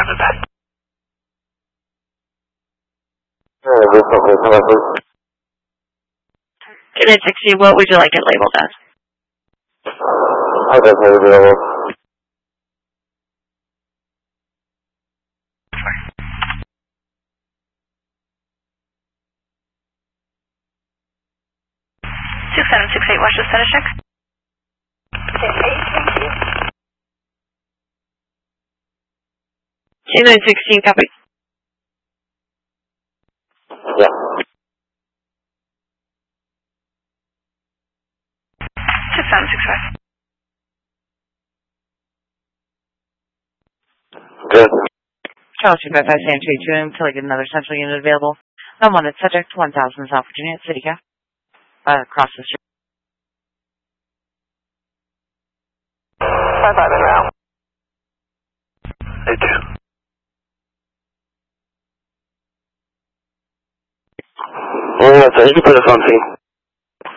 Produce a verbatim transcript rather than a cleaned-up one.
traffic back. Uh, this company, come on, please. Unit sixty, what would you like it labeled as? I'll definitely be able. six seven six eight, watch the status check. Unit sixteen, copy. Yeah. six seven six five. Good. Charles two five five, San Antonio, until I get another central unit available. Unwanted subject, one thousand South Virginia, City Cap. Uh, across the street. Five five in route. Hey, two. Well, that's it. You can put us on scene.